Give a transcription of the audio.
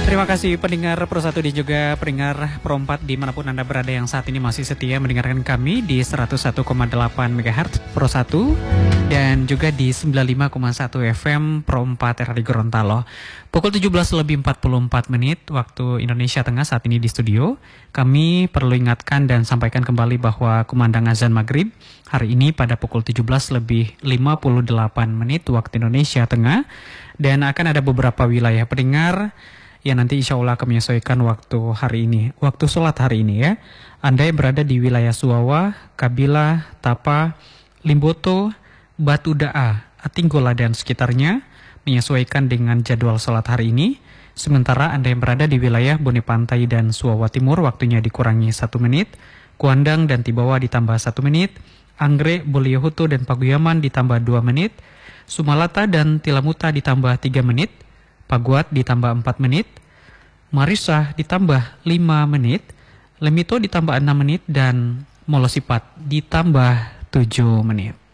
Terima kasih pendengar Pro 1 dan juga pendengar Pro 4 dimanapun Anda berada yang saat ini masih setia mendengarkan kami di 101,8 MHz Pro 1 dan juga di 95,1 FM Pro 4 RRI Gorontalo. Pukul 17:44 waktu Indonesia Tengah saat ini di studio. Kami perlu ingatkan dan sampaikan kembali bahwa kumandang azan maghrib hari ini pada pukul 17:58 waktu Indonesia Tengah, dan akan ada beberapa wilayah pendengar yang nanti insya Allah akan menyesuaikan waktu hari ini, waktu sholat hari ini ya. Anda yang berada di wilayah Suwawa, Kabila, Tapa, Limboto, Batu Daa, Atinggola dan sekitarnya menyesuaikan dengan jadwal sholat hari ini. Sementara Anda yang berada di wilayah Bone Pantai dan Suwawa Timur waktunya dikurangi 1 menit, Kuandang dan Tibawa ditambah 1 menit, Anggrek, Boliohuto dan Paguyaman ditambah 2 menit, Sumalata dan Tilamuta ditambah 3 menit, Paguat ditambah 4 menit, Marisa ditambah 5 menit, Lemito ditambah 6 menit, dan Molosipat ditambah 7 menit.